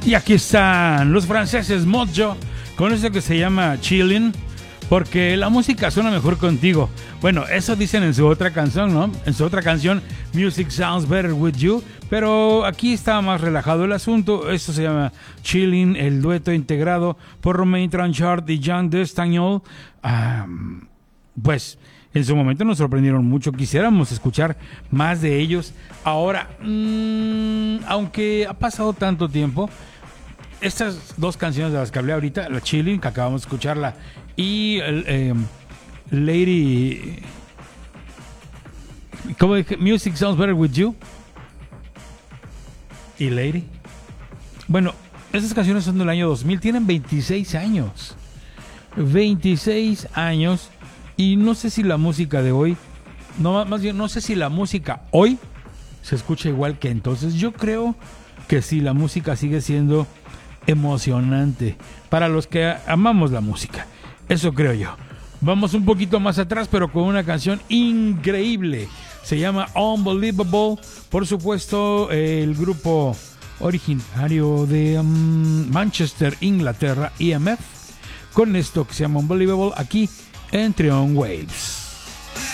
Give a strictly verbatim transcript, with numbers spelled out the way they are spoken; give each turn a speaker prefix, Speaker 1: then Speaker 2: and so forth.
Speaker 1: Y aquí están los franceses Mojo con eso que se llama Chillin', porque la música suena mejor contigo. Bueno, eso dicen en su otra canción, ¿no? En su otra canción, Music Sounds Better With You, pero aquí está más relajado el asunto. Esto se llama Chillin', el dueto integrado por Romain Tranchard y Jean Destagnol. Um, pues en su momento nos sorprendieron mucho. Quisiéramos escuchar más de ellos. Ahora, mmm, aunque ha pasado tanto tiempo, estas dos canciones de las que hablé ahorita, la Chillin', que acabamos de escucharla, y el, eh, Lady, ¿cómo dije? Music Sounds Better With You y Lady. Bueno, estas canciones son del año dos mil, tienen veintiséis años. veintiséis años, y no sé si la música de hoy, no, más bien no sé si la música hoy se escucha igual que entonces. Yo creo que sí, la música sigue siendo emocionante para los que amamos la música. Eso creo yo. Vamos un poquito más atrás, pero con una canción increíble. Se llama Unbelievable. Por supuesto, el grupo originario de um, Manchester, Inglaterra, E M F, con esto que se llama Unbelievable, aquí en Trion Waves.